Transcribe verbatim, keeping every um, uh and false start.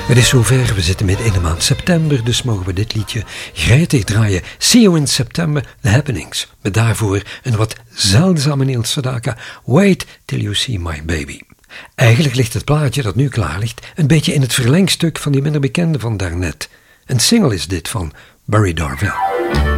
Het is zover, we zitten midden in de maand september, dus mogen we dit liedje gretig draaien. See you in September, The Happenings. Met daarvoor een wat zeldzame Neil Sedaka, Wait Till You See My Baby. Eigenlijk ligt het plaatje dat nu klaar ligt een beetje in het verlengstuk van die minder bekende van daarnet. Een single is dit van Barry Darvell.